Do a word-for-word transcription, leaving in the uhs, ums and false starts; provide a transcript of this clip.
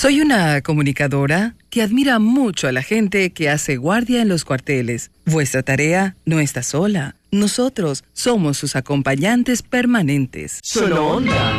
Soy una comunicadora que admira mucho a la gente que hace guardia en los cuarteles. Vuestra tarea no está sola. Nosotros somos sus acompañantes permanentes. Solo Onda.